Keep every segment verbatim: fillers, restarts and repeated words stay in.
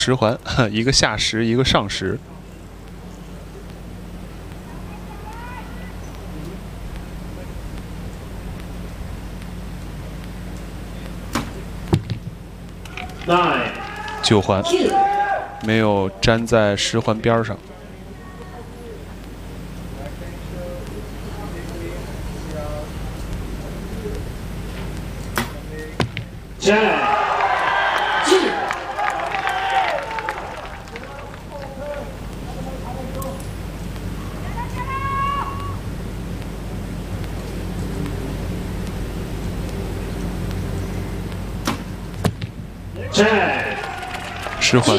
十环，一个下十，一个上十。九环，没有粘在十环边上。 十环，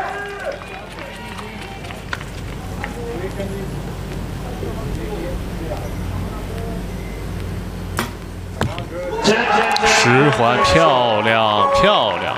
十环，漂亮漂亮。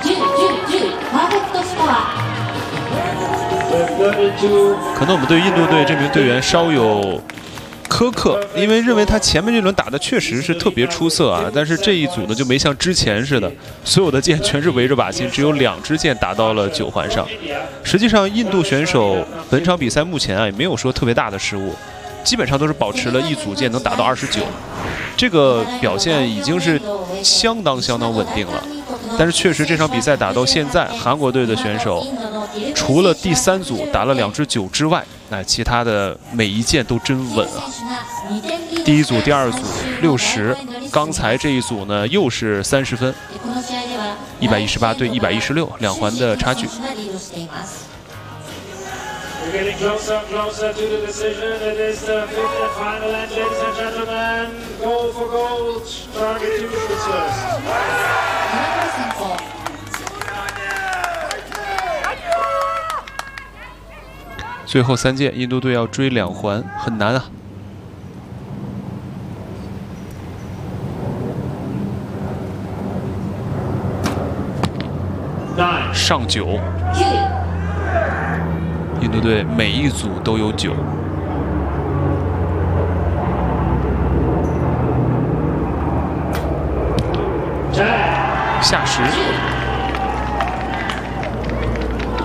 可能我们对印度队这名队员稍有苛刻，因为认为他前面这轮打的确实是特别出色啊，但是这一组呢就没像之前似的，所有的箭全是围着靶心，只有两支箭打到了九环上。实际上，印度选手本场比赛目前啊也没有说特别大的失误，基本上都是保持了一组箭能打到二十九，这个表现已经是相当相当稳定了。但是确实这场比赛打到现在，韩国队的选手除了第三组打了两支九之外，那其他的每一箭都真稳啊！第一组、第二组六十，刚才这一组呢又是三十分，一百一十八对一百一十六，两环的差距。最后三箭，印度队要追两环，很难啊。上九，印度队每一组都有九。下十。